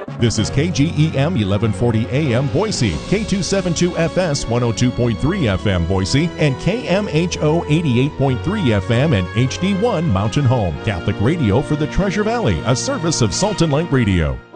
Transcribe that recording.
This is KGEM 1140 AM Boise, K272FS 102.3 FM Boise, and KMHO 88.3 FM and HD1 Mountain Home. Catholic radio for the Treasure Valley, a service of Salt and Light Radio.